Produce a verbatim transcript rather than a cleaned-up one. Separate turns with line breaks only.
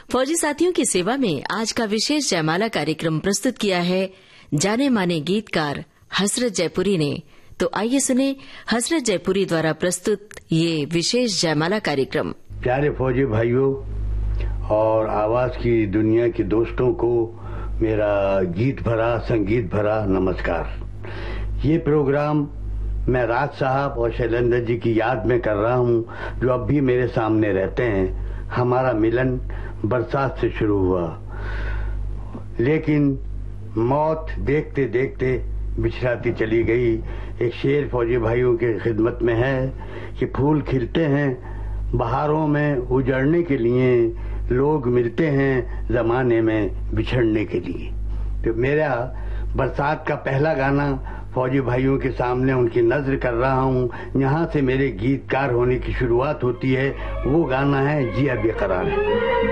फौजी साथियों की सेवा में आज का विशेष जयमाला कार्यक्रम प्रस्तुत किया है जाने माने गीतकार हसरत जयपुरी ने। तो आइए सुने हसरत जयपुरी द्वारा प्रस्तुत ये विशेष जयमाला कार्यक्रम।
प्यारे फौजी भाइयों और आवाज की दुनिया के दोस्तों को मेरा गीत भरा संगीत भरा नमस्कार। ये प्रोग्राम मैं राज साहब और शैलेंद्र जी की याद में कर रहा हूँ, जो अब भी मेरे सामने रहते हैं। हमारा मिलन बरसात से शुरू हुआ, लेकिन मौत देखते देखते बिछड़ाती चली गई। एक शेर फौजी भाइयों के खिदमत में है कि फूल खिलते हैं बहारों में उजड़ने के लिए, लोग मिलते हैं जमाने में बिछड़ने के लिए। तो मेरा बरसात का पहला गाना फौजी भाइयों के सामने उनकी नज्र कर रहा हूँ। यहाँ से मेरे गीतकार होने की शुरुआत होती है। वो गाना है जी अब ये करार है।